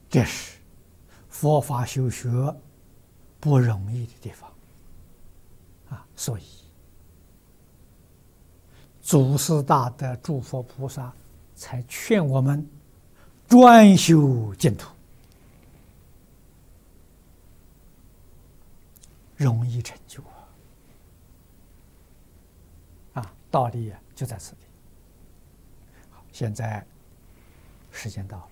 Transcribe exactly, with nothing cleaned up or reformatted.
这是佛法修学不容易的地方啊！所以，祖师大德诸佛菩萨才劝我们专修净土，容易成就啊！啊，道理就在此地。好，现在时间到了。